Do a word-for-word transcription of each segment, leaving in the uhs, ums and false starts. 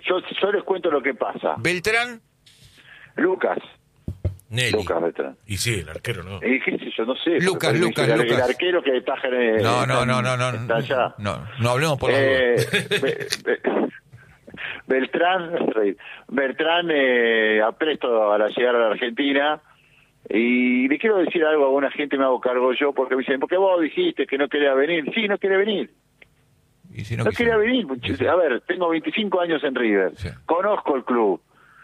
Yo, yo les cuento lo que pasa. Beltrán. Lucas. Nelly. Lucas Beltrán. Y sí, el arquero no. Y qué sé yo, no sé. Lucas, porque Lucas, el, Lucas. El arquero que taja en el, No, no, no, no, no. está allá. No, no hablemos por la Eh, duda. Be- Be- Beltrán, Beltrán eh, apresto a la llegada a la Argentina, y le quiero decir algo a una gente, me hago cargo yo, porque me dicen, ¿por qué vos dijiste que no quería venir? Sí, no quería venir. Y si no, No quiso- quería venir. A ver, tengo veinticinco años en River, Sí. conozco el club,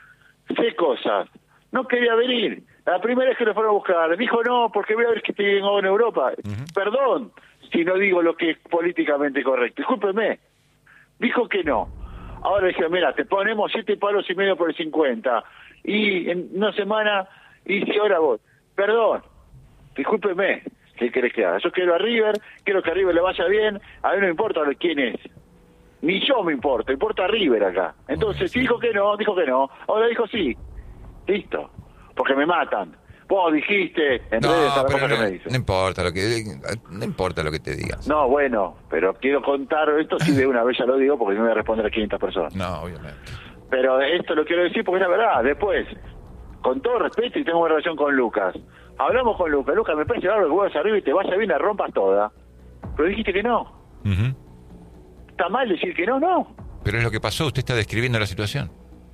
sé cosas. No quería venir. La primera vez que lo fueron a buscar, dijo no, porque voy a ver que tengo en Europa. Uh-huh. Perdón si no digo lo que es políticamente correcto. Discúlpeme. Dijo que no. Ahora dije, mira, te ponemos siete palos y medio por el cincuenta. Y en una semana, y si ahora vos. Perdón. Discúlpeme. ¿Qué querés que haga? Yo quiero a River, quiero que a River le vaya bien. A mí no me importa quién es. Ni yo me importa, importa a River acá. Entonces, si dijo que no, dijo que no. Ahora dijo sí. Listo. Porque me matan. Vos dijiste en No, redes a la pero cosa no, que me dicen. no importa lo que no importa lo que te digas. No, bueno, pero quiero contar, esto sí de una vez ya lo digo porque no voy a responder a quinientas personas. No, obviamente. Pero esto lo quiero decir porque es la verdad. Después, con todo respeto, y tengo una relación con Lucas. Hablamos con Lucas. Lucas, me parece bárbaro que vos arriba y te vaya bien, la rompas toda. Pero dijiste que no. Uh-huh. ¿Está mal decir que no? No. Pero es lo que pasó, usted está describiendo la situación.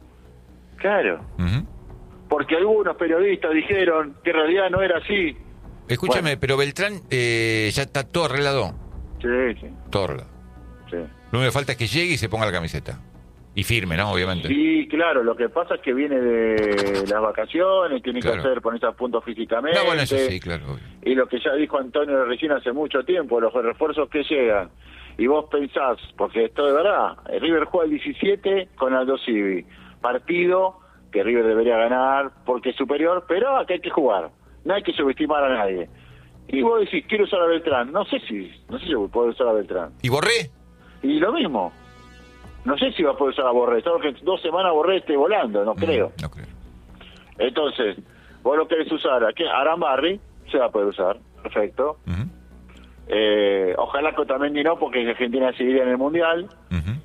Claro. Uh-huh. Porque algunos periodistas dijeron que en realidad no era así. Escúchame, Bueno. pero Beltrán eh, ya está todo arreglado. Sí, sí, Todo arreglado. sí. Lo único que falta es que llegue y se ponga la camiseta. Y firme, ¿no? Obviamente. Sí, claro, lo que pasa es que viene de las vacaciones, tiene Claro. que hacer, ponerse a punto físicamente. No, bueno, eso sí, claro. obvio. Y lo que ya dijo Antonio recién hace mucho tiempo, los refuerzos que llegan. Y vos pensás, porque esto de verdad, el River juega el diecisiete con Aldo Civi. Partido que River debería ganar porque es superior, pero acá hay que jugar. No hay que subestimar a nadie. Y vos decís, quiero usar a Beltrán. No sé si, no sé si puedo usar a Beltrán. ¿Y Borré? Y lo mismo. No sé si va a poder usar a Borré. Solo que dos semanas Borré esté volando, no creo. Mm, no creo. Entonces, vos lo querés usar a ¿qué? Arambarri, se va a poder usar. Perfecto. Uh-huh. Eh, ojalá que también no, porque Argentina seguiría en el Mundial. Uh-huh.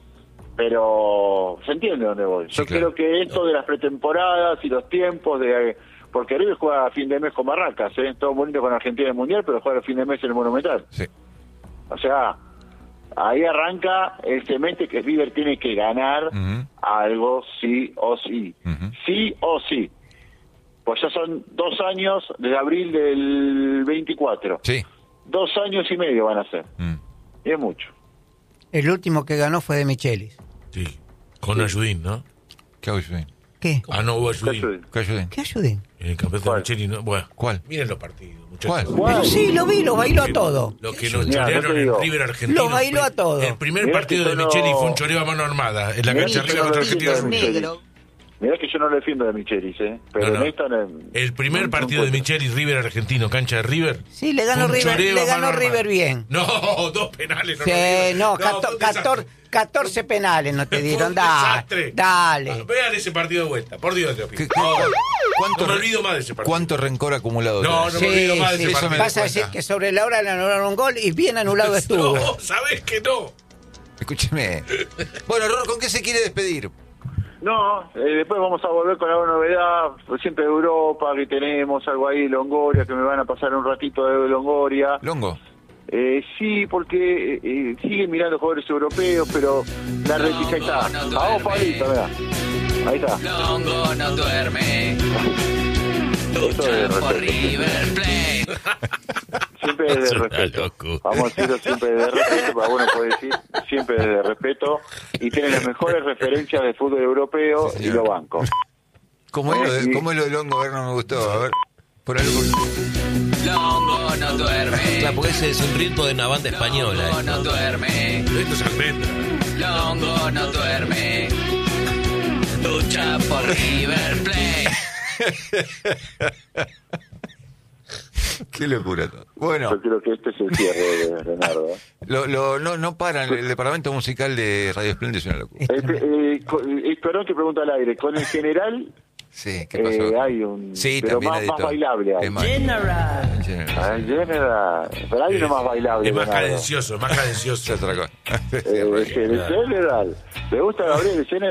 Pero se entiende dónde voy. Sí, Yo claro. creo que esto de las pretemporadas y los tiempos de... Porque River juega a fin de mes con Barracas, ¿eh? Todo bonito con Argentina en el Mundial, pero juega a fin de mes en el Monumental. Sí. O sea, ahí arranca el semestre que River tiene que ganar Uh-huh. algo sí o sí. Uh-huh. Sí o sí. Pues ya son dos años desde abril del veinticuatro. Sí. Dos años y medio van a ser. Mm. Y es mucho. El último que ganó fue de Michelis. Sí. Con Ayudín, ¿no? ¿Qué hago yo? ¿Qué? Ah, no hubo Ayudín. ¿Qué ayuden? ¿Qué ayuden? En el campeonato de ¿Cuál? Micheli, ¿no? Bueno. ¿Cuál? Miren los partidos, ¿Cuál? muchachos. ¿Cuál? Pero sí, lo vi, lo bailó a todo. Lo que nos Mirá, chorearon yo te en digo. River Argentino. Lo bailó a todo. El primer Mirá partido que de yo no- Micheli fue un choreo a mano armada. En la Mirá cancha que River yo no contra lo Argentina. defiendo de Sur. Michelis. Mirá que yo no lo defiendo de Michelis, ¿eh? Pero No, no. en esta... no- El primer no- partido no de Micheli, River Argentino, cancha de River. Sí, le ganó fue un River, choreo le a ganó mano River armada. bien. No, dos penales. No, Sí, no, no, fue un desastre. catorce, catorce penales no te Fue dieron. un Dale, desastre. dale. Ah, Vean ese partido de vuelta, por Dios te ¿Qué- pido. qué- No, ¿Cuánto, no me olvido más de ese partido. ¿Cuánto rencor acumulado? No, tenés? no me olvido más de ese sí, partido. vas a decir que sobre la hora le anularon un gol y bien anulado estuvo. No, sabes que no. Escúcheme. Bueno, Ror, ¿con qué se quiere despedir? No, eh, después vamos a volver con alguna novedad, pues siempre de Europa, que tenemos algo ahí, Longoria, que me van a pasar un ratito de Longoria. Longo. Eh, sí, porque eh, eh, siguen mirando jugadores europeos, pero la repisa ahí está. A vos, Pablito, mirá. Ahí está. Longo no duerme, Eso es de lucha por respeto. River Plate. Siempre desde Es el una respeto. locura. Vamos a decirlo siempre desde el respeto, pero bueno, puede decir siempre desde el respeto. Y tienen las mejores referencias de fútbol europeo Sí, y señor. lo banco. ¿Cómo es lo de, Sí. cómo es lo de Longo? A ver, no me gustó. A ver. Por algo. Longo no duerme, Claro, porque ese es un ritmo de una banda española. Longo no duerme, Esto es almendra. Longo no duerme, lucha por River Plate. Qué locura. Bueno, Yo creo que este es el cierre de Leonardo. ¿eh? lo, lo, no, no paran. El departamento musical de Radio Esplendid es una locura. Este, eh, co- eh, perdón que pregunto al aire. Con el general Sí, ¿qué pasó? eh, hay un... Sí, pero también más, hay de más todo. bailable hay. Es más- General. General. Ah, en general. Pero hay uno más bailable. Es más Leonardo. cadencioso, es más cadencioso. Es otra cosa. Eh, el general. ¿Le gusta Gabriel el general?